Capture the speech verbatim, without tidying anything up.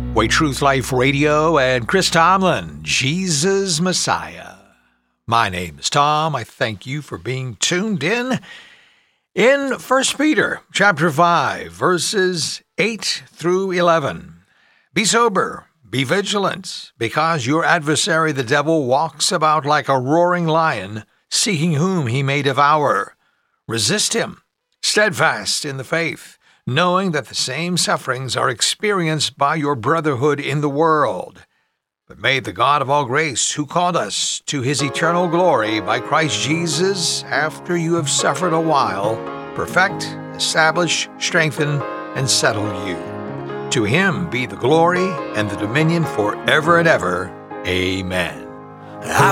Way Truth Life Radio and Chris Tomlin, Jesus Messiah. My name is Tom. I thank you for being tuned in. In First Peter chapter five, verses eight through eleven. Be sober, be vigilant, because your adversary the devil walks about like a roaring lion, seeking whom he may devour. Resist him, steadfast in the faith, knowing that the same sufferings are experienced by your brotherhood in the world. But may the God of all grace, who called us to his eternal glory by Christ Jesus, after you have suffered a while, perfect, establish, strengthen, and settle you. To him be the glory and the dominion forever and ever. Amen.